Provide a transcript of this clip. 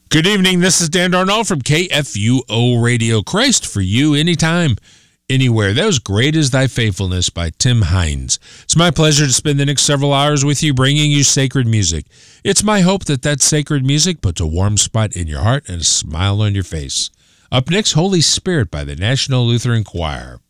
Good evening. This is Dan Darnall from KFUO Radio. Christ for you, anytime, anywhere. That was Great Is Thy Faithfulness by Tim Hines. It's my pleasure to spend the next several hours with you, bringing you sacred music. It's my hope that that sacred music puts a warm spot in your heart and a smile on your face. Up next, Holy Spirit by the National Lutheran Choir.